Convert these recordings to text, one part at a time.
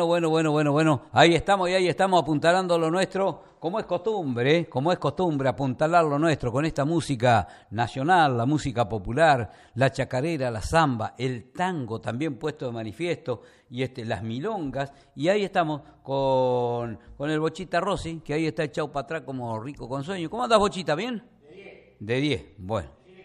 bueno. Ahí estamos apuntalando lo nuestro, como es costumbre, apuntalar lo nuestro con esta música nacional, la música popular, la chacarera, la samba, el tango también puesto de manifiesto, y las milongas, y ahí estamos con el Bochita Rossi, que ahí está echado para atrás como rico con sueño. ¿Cómo andás, Bochita? ¿Bien? De 10, bueno.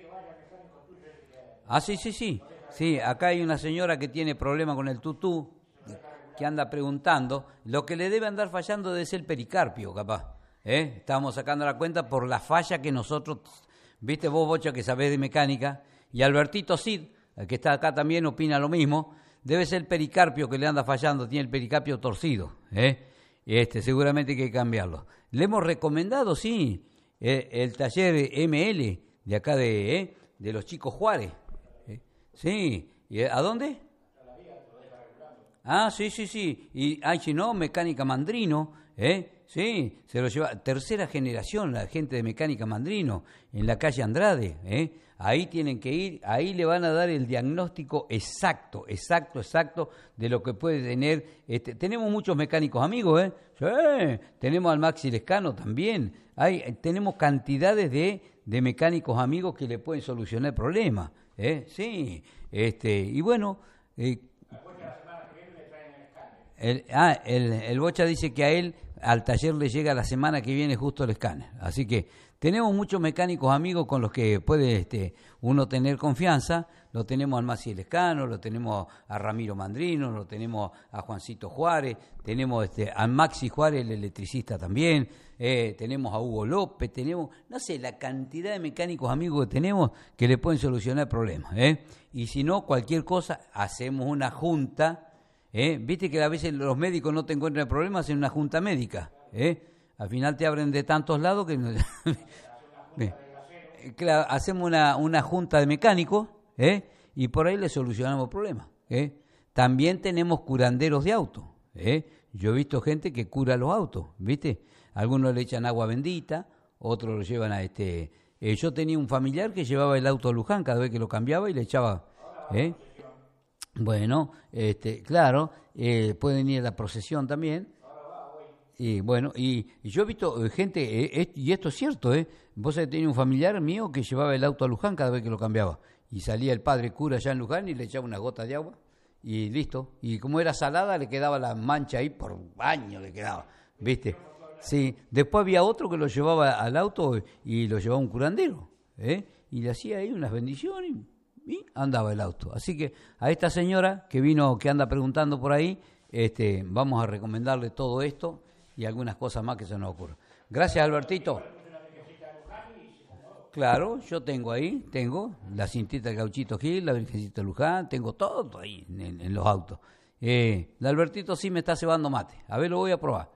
Ah, sí. Sí, acá hay una señora que tiene problema con el tutú, que anda preguntando. Lo que le debe andar fallando es el pericarpio, capaz. Estábamos sacando la cuenta por la falla que nosotros, viste vos, Bocha, que sabés de mecánica, y Albertito Cid, el que está acá también, opina lo mismo. Debe ser el pericarpio que le anda fallando, tiene el pericarpio torcido. Seguramente hay que cambiarlo. Le hemos recomendado, sí, el taller ML de acá de los chicos Juárez. Sí, ¿a dónde? Ah, sí. Y si no, Mecánica Mandrino, sí, se lo lleva, tercera generación la gente de Mecánica Mandrino, en la calle Andrade, ahí tienen que ir, ahí le van a dar el diagnóstico exacto de lo que puede tener. Tenemos muchos mecánicos amigos, sí, tenemos al Maxi Lescano también, tenemos cantidades de mecánicos amigos que le pueden solucionar el problema. Sí, y bueno, el Bocha dice que a él, al taller le llega la semana que viene justo el escáner, así que tenemos muchos mecánicos amigos con los que puede uno tener confianza. Lo tenemos al Maxi Lescano, lo tenemos a Ramiro Mandrino, lo tenemos a Juancito Juárez, tenemos a Maxi Juárez, el electricista también, tenemos a Hugo López, tenemos, no sé, la cantidad de mecánicos amigos que tenemos que le pueden solucionar problemas, y si no, cualquier cosa, hacemos una junta, viste que a veces los médicos no te encuentran problemas, hacen una junta médica, al final te abren de tantos lados que claro, hacemos una junta de mecánicos, y por ahí le solucionamos problemas. También tenemos curanderos de autos. Yo he visto gente que cura los autos, ¿viste? Algunos le echan agua bendita, otros lo llevan a yo tenía un familiar que llevaba el auto a Luján cada vez que lo cambiaba y le echaba. Bueno, claro, pueden ir a la procesión también. Y bueno, y yo he visto gente, y esto es cierto, vos tenés un familiar mío que llevaba el auto a Luján cada vez que lo cambiaba, y salía el padre cura allá en Luján y le echaba una gota de agua, y listo, y como era salada le quedaba la mancha ahí por años, le quedaba, ¿viste? Sí, después había otro que lo llevaba al auto y lo llevaba un curandero, y le hacía ahí unas bendiciones y andaba el auto. Así que a esta señora que anda preguntando por ahí, vamos a recomendarle todo esto y algunas cosas más que se nos ocurran. Gracias, Albertito. Claro, yo tengo la cintita del Gauchito Gil, la Virgencita de Luján, tengo todo ahí en los autos. El Albertito sí me está cebando mate. A ver, lo voy a probar.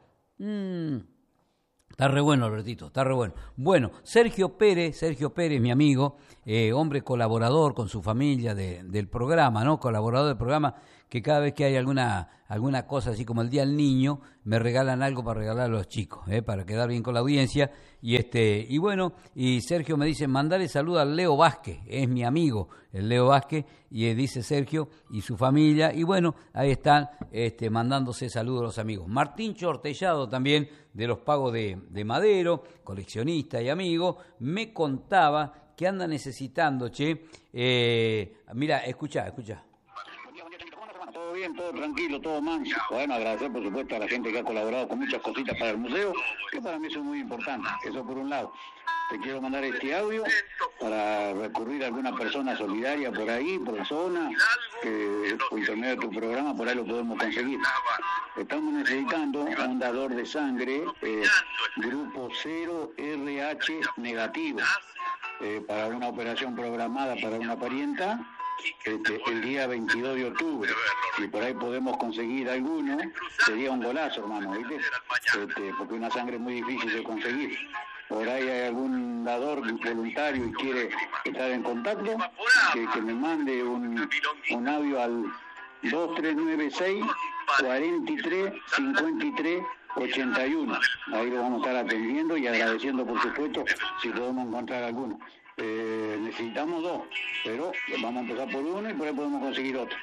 Está re bueno, Albertito, está re bueno. Bueno, Sergio Pérez, mi amigo, hombre colaborador con su familia del programa, ¿no? Colaborador del programa, que cada vez que hay alguna cosa así como el Día del Niño, me regalan algo para regalar a los chicos, para quedar bien con la audiencia. Y bueno, y Sergio me dice, mandale saludo al Leo Vázquez, es mi amigo, el Leo Vázquez, y dice Sergio y su familia, y bueno, ahí están mandándose saludos a los amigos. Martín Chortellado también, de los Pagos de Madero, coleccionista y amigo, me contaba que anda necesitando, mira, escuchá. Todo bien, todo tranquilo, todo manso. Bueno, agradecer por supuesto a la gente que ha colaborado con muchas cositas para el museo, que para mí son muy importantes, eso por un lado. Te quiero mandar este audio para recurrir a alguna persona solidaria por ahí, por la zona, que por intermedio de tu programa por ahí lo podemos conseguir. Estamos necesitando un dador de sangre, grupo 0 RH negativo, para una operación programada para una parienta, el día 22 de octubre, y por ahí podemos conseguir alguno, sería un golazo, hermano, ¿viste? Porque una sangre es muy difícil de conseguir. Por ahí hay algún dador voluntario y quiere estar en contacto, que me mande un audio al 2396 43 53 81. Ahí lo vamos a estar atendiendo y agradeciendo, por supuesto, si podemos encontrar alguno. Necesitamos 2, pero vamos a empezar por uno y por ahí podemos conseguir otro.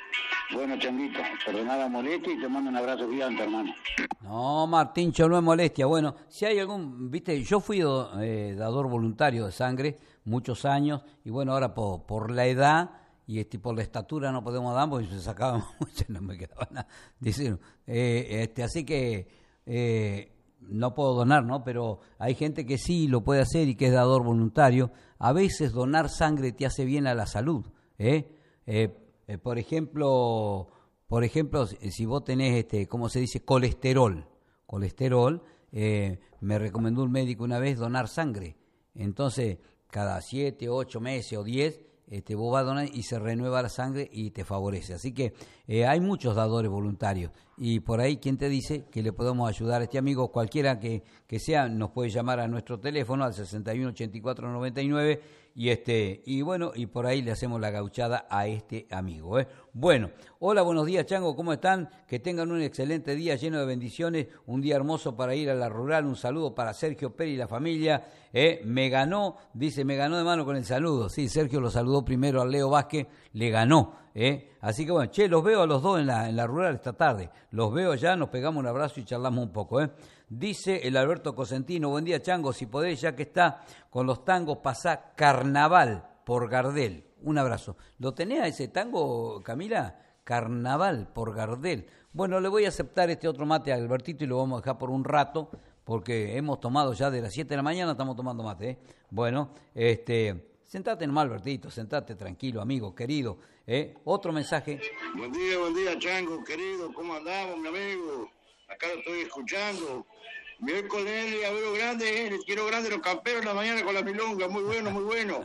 Bueno, Changuito, perdona la molestia y te mando un abrazo gigante, hermano. No, Martíncho, no es molestia. Bueno, si hay viste, yo fui dador voluntario de sangre muchos años y bueno, ahora por la edad y por la estatura no podemos dar porque se sacaban mucho, no me quedaba nada. Dicen, así que no puedo donar, ¿no? Pero hay gente que sí lo puede hacer y que es dador voluntario. A veces donar sangre te hace bien a la salud, por ejemplo, si vos tenés, ¿cómo se dice? Colesterol, me recomendó un médico una vez donar sangre. Entonces, cada 7, 8 meses o 10, vos vas a donar y se renueva la sangre y te favorece. Así que hay muchos dadores voluntarios. Y por ahí, ¿quién te dice que le podemos ayudar a este amigo? Cualquiera que sea, nos puede llamar a nuestro teléfono al 61 84 99 y bueno, y por ahí le hacemos la gauchada a este amigo. Bueno, hola, buenos días, Chango, ¿cómo están? Que tengan un excelente día lleno de bendiciones, un día hermoso para ir a la rural. Un saludo para Sergio Pérez y la familia. Me ganó de mano con el saludo. Sí, Sergio lo saludó primero a Leo Vázquez, le ganó. Así que bueno, los veo a los dos en la rural esta tarde. Los veo allá, nos pegamos un abrazo y charlamos un poco. Dice el Alberto Cosentino, buen día, Chango, si podés, ya que está con los tangos, pasá Carnaval por Gardel. Un abrazo. ¿Lo tenés a ese tango, Camila? Carnaval por Gardel. Bueno, le voy a aceptar este otro mate a Albertito y lo vamos a dejar por un rato, porque hemos tomado ya de las 7 de la mañana, estamos tomando mate. Bueno, sentate nomás, Albertito, sentate tranquilo, amigo, querido. Otro mensaje. Buen día, Chango, querido, ¿cómo andamos, mi amigo? Acá lo estoy escuchando. Bien con él y abuelo grande, les quiero grande los camperos en la mañana con la milonga, muy bueno, muy bueno.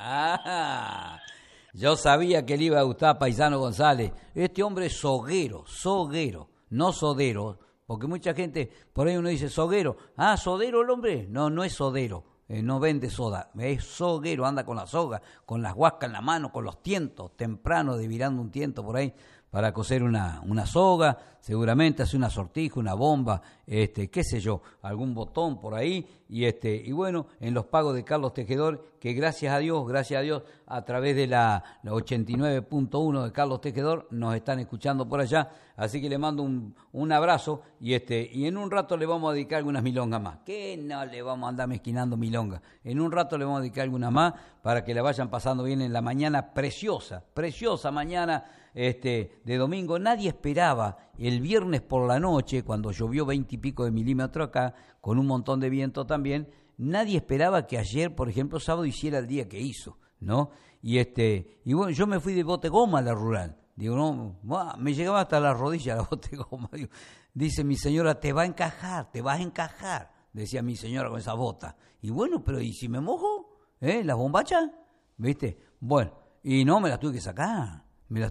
Yo sabía que le iba a gustar Paisano González. Este hombre es soguero, no sodero, porque mucha gente, por ahí uno dice soguero. ¿Sodero el hombre? No es sodero, no vende soda, es soguero, anda con la soga, con las huascas en la mano, con los tientos, temprano devirando un tiento por ahí para coser una soga, seguramente hace una sortija, una bomba, qué sé yo, algún botón por ahí, y bueno, en los pagos de Carlos Tejedor, que gracias a Dios, a través de la 89.1 de Carlos Tejedor, nos están escuchando por allá, así que le mando un abrazo, y en un rato le vamos a dedicar algunas milongas más, que no le vamos a andar mezquinando milongas, en un rato le vamos a dedicar algunas más, para que la vayan pasando bien en la mañana preciosa mañana, de domingo. Nadie esperaba el viernes por la noche, cuando llovió 20 y pico de milímetros acá, con un montón de viento también, nadie esperaba que ayer, por ejemplo, sábado hiciera el día que hizo, ¿no? Y bueno, yo me fui de bote goma a la rural. Digo, no, me llegaba hasta las rodillas la bote goma. Dice mi señora, te vas a encajar, decía mi señora con esa bota. Y bueno, pero ¿y si me mojo? ¿Las bombachas? ¿Viste? Bueno, y no, me las tuve que sacar.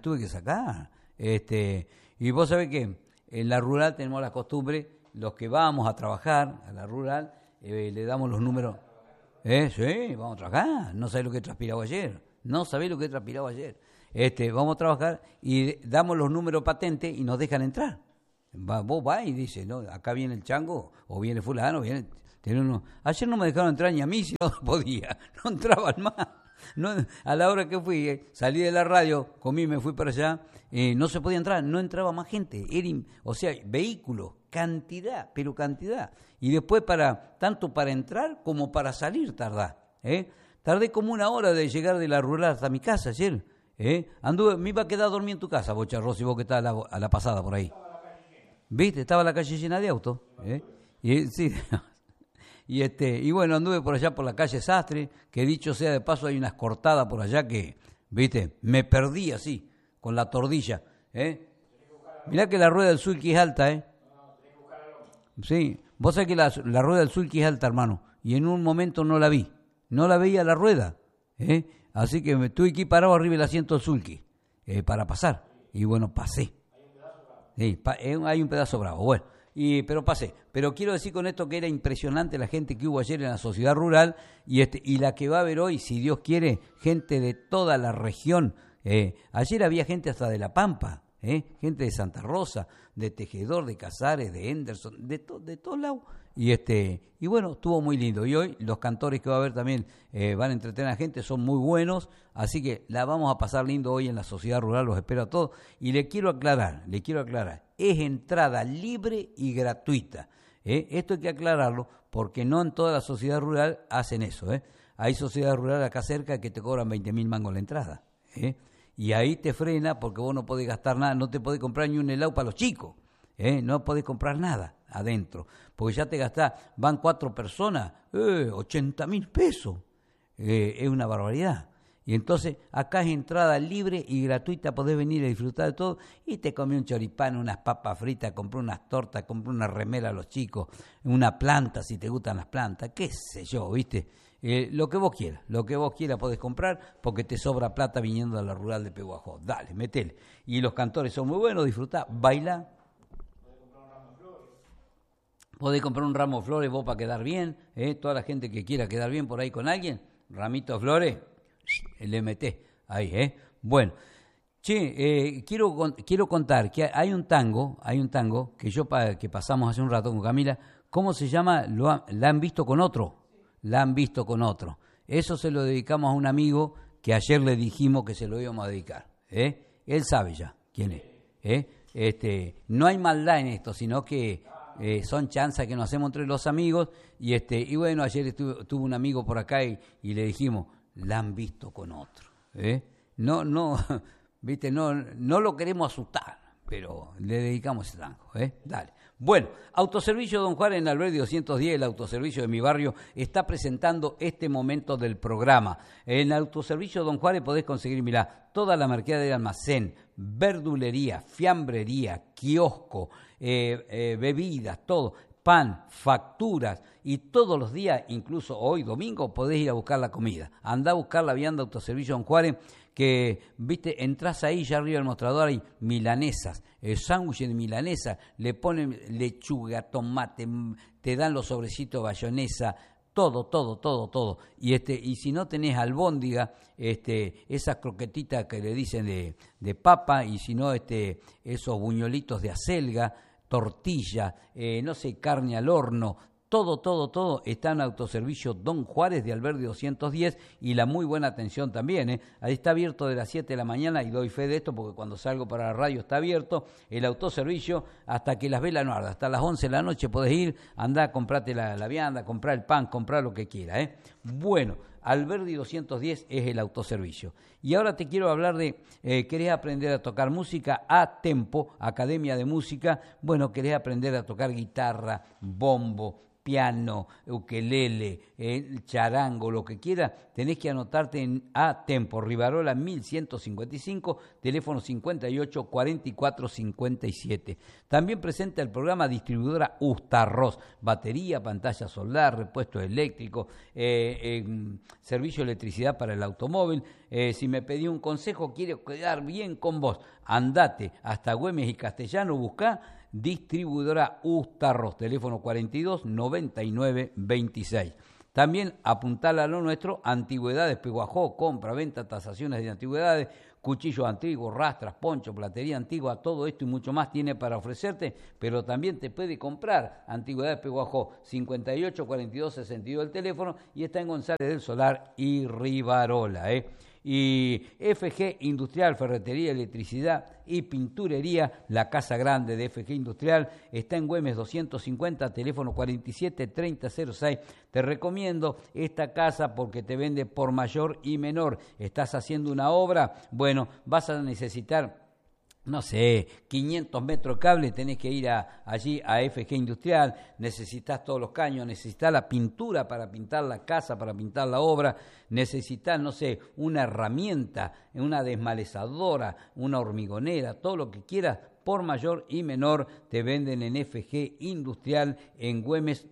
Y vos sabés que en la rural tenemos la costumbre, los que vamos a trabajar a la rural, le damos los números. Sí, vamos a trabajar. No sabés lo que he transpirado ayer. Vamos a trabajar y damos los números patentes y nos dejan entrar. Vos vas y dices, no, acá viene el Chango, o viene fulano, tiene uno. Ayer no me dejaron entrar ni a mí, si no podía, no entraban más. No, a la hora que fui, salí de la radio, comí, me fui para allá, no se podía entrar, no entraba más gente, vehículos, cantidad. Y después tanto para entrar como para salir tardé como 1 hora de llegar de la rural hasta mi casa ayer. Me iba a quedar a dormir en tu casa, vos, Charros, y vos que estás a la pasada por ahí. ¿Viste? Estaba la calle llena de autos. Sí. Y bueno, anduve por allá por la calle Sastre, que dicho sea de paso hay unas cortadas por allá que, ¿viste? Me perdí así, con la tordilla. Mirá que la rueda del Sulky es alta, Sí, vos sabés que la rueda del Sulky es alta, hermano, y en un momento no la vi. No la veía la rueda, Así que me tuve que ir parado arriba del asiento del Sulky, para pasar. Y bueno, pasé. Sí, hay un pedazo bravo, bueno. Pero pasé. Pero quiero decir con esto que era impresionante la gente que hubo ayer en la sociedad rural y la que va a haber hoy, si Dios quiere, gente de toda la región. Ayer había gente hasta de La Pampa, gente de Santa Rosa, de Tejedor, de Casares, de Henderson, de todos lados. Y bueno, estuvo muy lindo. Y hoy los cantores que va a haber también van a entretener a la gente, son muy buenos, así que la vamos a pasar lindo hoy en la Sociedad Rural, los espero a todos. Y le quiero aclarar, es entrada libre y gratuita. Esto hay que aclararlo porque no en toda la sociedad rural hacen eso. Hay sociedades rurales acá cerca que te cobran 20.000 mangos la entrada. Y ahí te frena porque vos no podés gastar nada, no te podés comprar ni un helado para los chicos. No podés comprar nada adentro, porque ya te gastás, van 4 personas, 80.000 pesos. Es una barbaridad. Y entonces acá es entrada libre y gratuita, podés venir a disfrutar de todo y te comí un choripán, unas papas fritas, compré unas tortas, compré una remera a los chicos, una planta si te gustan las plantas, qué sé yo, ¿viste? Lo que vos quieras podés comprar porque te sobra plata viniendo a la rural de Peguajó. Dale, metele. Y los cantores son muy buenos, disfrutá, bailá. Podés comprar un ramo de flores vos para quedar bien, toda la gente que quiera quedar bien por ahí con alguien, ramito de flores, le metés ahí, Bueno, quiero contar que hay un tango que pasamos hace un rato con Camila. ¿Cómo se llama? ¿La han visto con otro? La han visto con otro. Eso se lo dedicamos a un amigo que ayer le dijimos que se lo íbamos a dedicar. Él sabe ya quién es. No hay maldad en esto, sino que son chanzas que nos hacemos entre los amigos. Y bueno, ayer tuvo un amigo por acá y le dijimos, la han visto con otro. No, viste, no lo queremos asustar, pero le dedicamos ese tango. Dale. Bueno, Autoservicio Don Juárez en Alberdi 210, el autoservicio de mi barrio, está presentando este momento del programa. En Autoservicio Don Juárez podés conseguir, mirá, toda la mercadería de almacén, verdulería, fiambrería, kiosco, bebidas, todo, pan, facturas, y todos los días, incluso hoy domingo, podés ir a buscar la comida. Andá a buscar la vianda Autoservicio Don Juárez, que, viste, entras ahí, ya arriba del mostrador hay milanesas, sándwiches de milanesa, le ponen lechuga, tomate, te dan los sobrecitos de bayonesa, todo. Y si no tenés albóndiga, esas croquetitas que le dicen de papa, y si no, esos buñuelitos de acelga, tortilla, carne al horno, todo está en Autoservicio Don Juárez de Alberdi 210 y la muy buena atención también. Ahí está abierto de las 7 de la mañana y doy fe de esto porque cuando salgo para la radio está abierto el autoservicio hasta que las velas no ardan. Hasta las 11 de la noche podés ir, andá, comprate la vianda, comprar el pan, comprar lo que quieras. Bueno, Alberdi 210 es el autoservicio. Y ahora te quiero hablar de, ¿querés aprender a tocar música? A Tempo, Academia de Música. Bueno, ¿querés aprender a tocar guitarra, bombo, piano, ukelele, charango, lo que quieras? Tenés que anotarte en A Tempo, Rivarola 1155, teléfono 58 44 57. También presenta el programa distribuidora Ustarroz, batería, pantalla solar, repuesto eléctrico, servicio de electricidad para el automóvil. Si me pedí un consejo, quiero quedar bien con vos, andate hasta Güemes y Castellano, buscá distribuidora Ustarroz, teléfono 42 99 26. También apuntala a lo nuestro, Antigüedades Peguajó, compra, venta, tasaciones de antigüedades, cuchillos antiguos, rastras, poncho, platería antigua, todo esto y mucho más tiene para ofrecerte, pero también te puede comprar. Antigüedades Peguajó, 58 42 62 el teléfono, y está en González del Solar y Rivarola. Y FG Industrial, ferretería, electricidad y pinturería, la casa grande de FG Industrial, está en Güemes 250, teléfono 47 30 06. Te recomiendo esta casa porque te vende por mayor y menor. Estás haciendo una obra, bueno, vas a necesitar 500 metros de cable, tenés que ir allí a FG Industrial, necesitas todos los caños, necesitas la pintura para pintar la casa, para pintar la obra, necesitas, una herramienta, una desmalezadora, una hormigonera, todo lo que quieras, por mayor y menor, te venden en FG Industrial en Güemes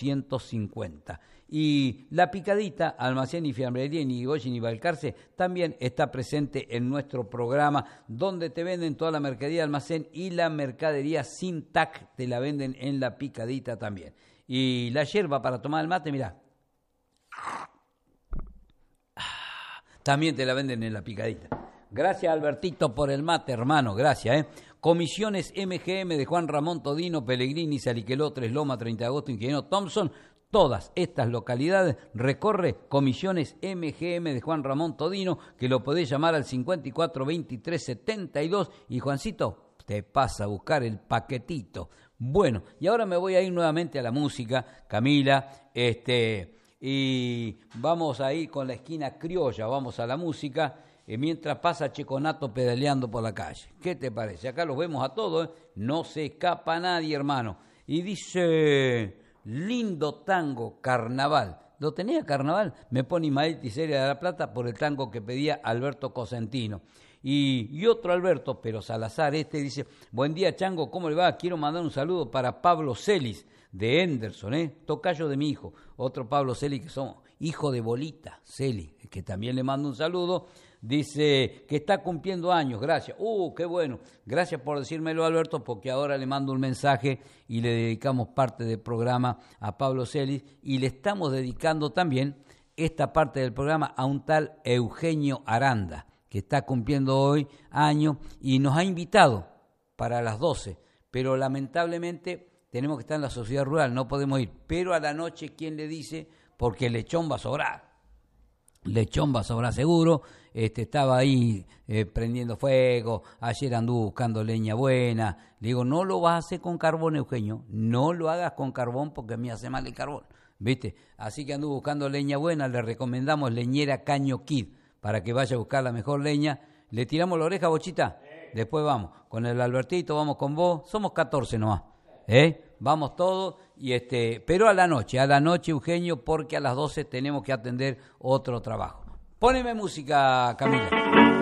250. Y La Picadita, almacén y fiambrería en Irigoyen y Balcarce, también está presente en nuestro programa, donde te venden toda la mercadería de almacén y la mercadería sin TAC, te la venden en La Picadita también. Y la yerba para tomar el mate, mirá, también te la venden en La Picadita. Gracias, Albertito, por el mate, hermano. Gracias, Comisiones MGM de Juan Ramón Todino, Pellegrini, Saliqueló, Tres Lomas, 30 de agosto, Ingeniero Thompson. Todas estas localidades recorre Comisiones MGM de Juan Ramón Todino, que lo podés llamar al 54 23 72 y Juancito te pasa a buscar el paquetito. Bueno, y ahora me voy a ir nuevamente a la música, Camila, y vamos a ir con la esquina criolla, vamos a la música, mientras pasa Checonato pedaleando por la calle. ¿Qué te parece? Acá los vemos a todos, no se escapa nadie, hermano. Y dice... Lindo tango, Carnaval. ¿Lo tenía Carnaval? Me pone Ismael Tiseria de la Plata por el tango que pedía Alberto Cosentino. Y otro Alberto, pero Salazar, dice, buen día, Chango, ¿cómo le va? Quiero mandar un saludo para Pablo Celis, de Henderson, tocayo de mi hijo. Otro Pablo Celis, que somos hijo de Bolita Celis, que también le mando un saludo. Dice que está cumpliendo años, gracias. Qué bueno. Gracias por decírmelo, Alberto, porque ahora le mando un mensaje y le dedicamos parte del programa a Pablo Celis y le estamos dedicando también esta parte del programa a un tal Eugenio Aranda, que está cumpliendo hoy años y nos ha invitado para las 12, pero lamentablemente tenemos que estar en la sociedad rural, no podemos ir. Pero a la noche, ¿quién le dice? Porque el lechón va a sobrar. Lechón va a sobrar seguro. Estaba ahí prendiendo fuego, ayer anduvo buscando leña buena. Le digo, no lo vas a hacer con carbón, Eugenio, no lo hagas con carbón porque a mí hace mal el carbón, ¿viste? Así que anduvo buscando leña buena, le recomendamos Leñera Caño Kid para que vaya a buscar la mejor leña. ¿Le tiramos la oreja, Bochita? Después vamos, con el Albertito, vamos con vos, somos 14 nomás, vamos todos, pero a la noche, Eugenio, porque a las 12 tenemos que atender otro trabajo. Póneme música, Camila.